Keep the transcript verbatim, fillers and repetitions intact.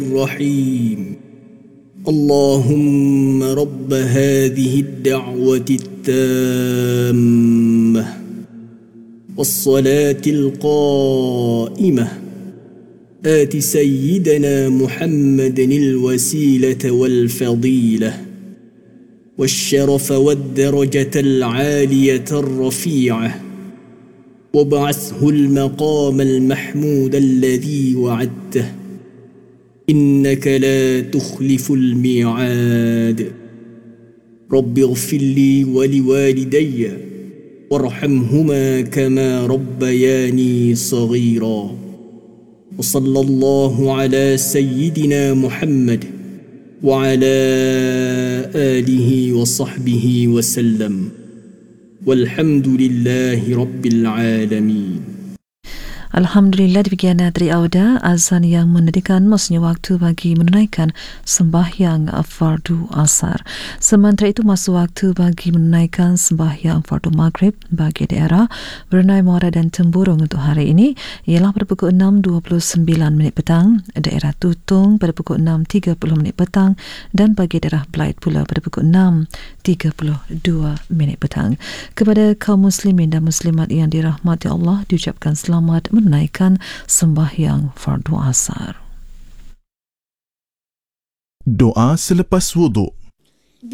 الرحيم اللهم رب هذه الدعوة التامة والصلاة القائمة آت سيدنا محمد الوسيلة والفضيلة والشرف والدرجة العالية الرفيعة وابعثه المقام المحمود الذي وعدته إنك لا تخلف الميعاد رب اغفر لي ولوالدي وارحمهما كما ربياني صغيرا وصلى الله على سيدنا محمد وعلى آله وصحبه وسلم والحمد لله رب العالمين. Alhamdulillah, demikian dari Auda azan yang menandakan masuknya waktu bagi menunaikan sembahyang fardu asar. Sementara itu masuk waktu bagi menunaikan sembahyang fardu maghrib bagi daerah Bernai Muara dan Temburong untuk hari ini ialah pada pukul enam dua puluh sembilan minit petang, daerah Tutung pada pukul enam tiga puluh minit petang dan bagi daerah Belait pula pada pukul enam tiga puluh dua minit petang. Kepada kaum muslimin dan muslimat yang dirahmati Allah diucapkan selamat menunaikan sembahyang fardu asar. Doa selepas wuduk.